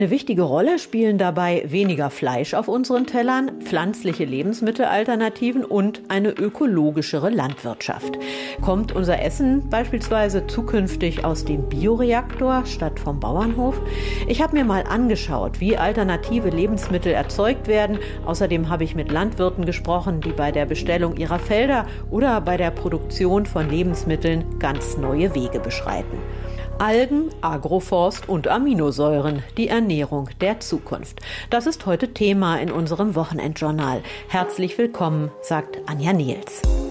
Eine wichtige Rolle spielen dabei weniger Fleisch auf unseren Tellern, pflanzliche Lebensmittelalternativen und eine ökologischere Landwirtschaft. Kommt unser Essen beispielsweise zukünftig aus dem Bioreaktor statt vom Bauernhof? Ich habe mir mal angeschaut, wie alternative Lebensmittel erzeugt werden. Außerdem habe ich mit Landwirten gesprochen, die bei der Bestellung ihrer Felder oder bei der Produktion von Lebensmitteln ganz neue Wege beschreiten. Algen, Agroforst und Aminosäuren, die Ernährung der Zukunft. Das ist heute Thema in unserem Wochenendjournal. Herzlich willkommen, sagt Anja Niels.